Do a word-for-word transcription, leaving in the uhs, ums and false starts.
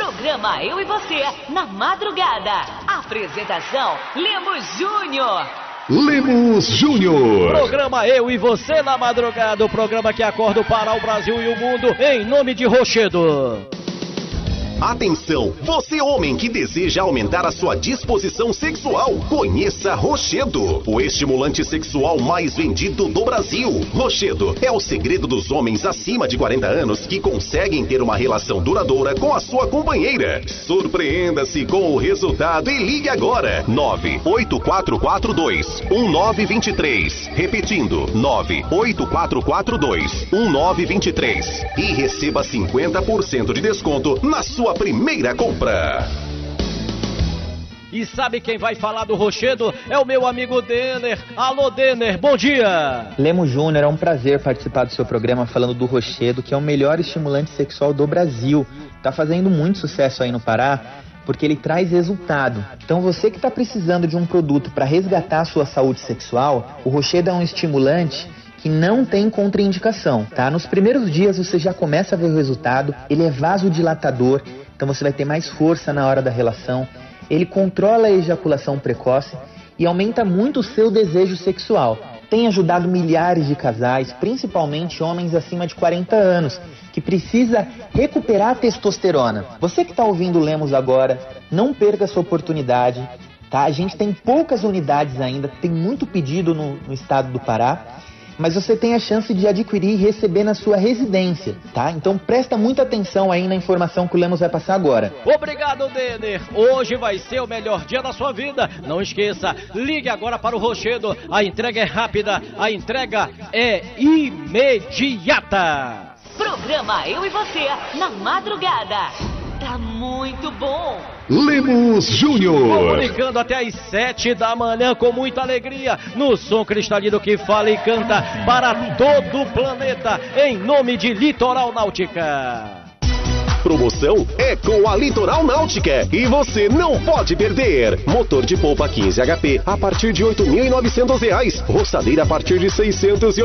Programa Eu e Você, na madrugada. Apresentação, Lemos Júnior. Lemos Júnior. Programa Eu e Você na madrugada, o programa que acorda para o Brasil e o mundo, em nome de Rochedo. Atenção, você homem que deseja aumentar a sua disposição sexual, conheça Rochedo, o estimulante sexual mais vendido do Brasil. Rochedo é o segredo dos homens acima de quarenta anos que conseguem ter uma relação duradoura com a sua companheira. Surpreenda-se com o resultado e ligue agora, nove oito quatro quatro dois um nove dois três, repetindo, nove oito quatro quatro dois um nove dois três, e receba cinquenta por cento de desconto na sua primeira compra. E sabe quem vai falar do Rochedo? É o meu amigo Denner. Alô, Denner, bom dia! Lemos Júnior, é um prazer participar do seu programa falando do Rochedo, que é o melhor estimulante sexual do Brasil. Tá fazendo muito sucesso aí no Pará, porque ele traz resultado. Então você que está precisando de um produto para resgatar a sua saúde sexual, o Rochedo é um estimulante que não tem contraindicação, tá? Nos primeiros dias você já começa a ver o resultado. Ele é vasodilatador, então você vai ter mais força na hora da relação. Ele controla a ejaculação precoce e aumenta muito o seu desejo sexual. Tem ajudado milhares de casais, principalmente homens acima de quarenta anos, que precisa recuperar a testosterona. Você que está ouvindo o Lemos agora, não perca essa oportunidade, tá? A gente tem poucas unidades ainda, tem muito pedido no, no estado do Pará, mas você tem a chance de adquirir e receber na sua residência, tá? Então presta muita atenção aí na informação que o Lemos vai passar agora. Obrigado, Denner. Hoje vai ser o melhor dia da sua vida. Não esqueça, ligue agora para o Rochedo. A entrega é rápida, a entrega é imediata. Programa Eu e Você, na madrugada. Tá muito bom. Lemos Júnior. Comunicando até às sete da manhã com muita alegria, no som cristalino que fala e canta para todo o planeta, em nome de Litoral Náutica. Promoção é com a Litoral Náutica e você não pode perder. Motor de polpa quinze H P a partir de oito mil e novecentos reais. Roçadeira a partir de seiscentos e